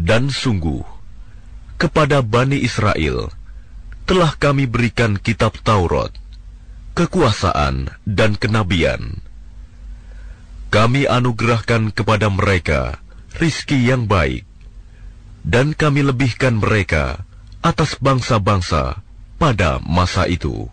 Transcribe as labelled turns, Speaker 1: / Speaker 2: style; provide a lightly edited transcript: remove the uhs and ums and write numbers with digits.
Speaker 1: Dan sungguh, kepada Bani Israel telah kami berikan kitab Taurat, kekuasaan dan kenabian. Kami anugerahkan kepada mereka rizki yang baik, dan kami lebihkan mereka atas bangsa-bangsa pada masa itu.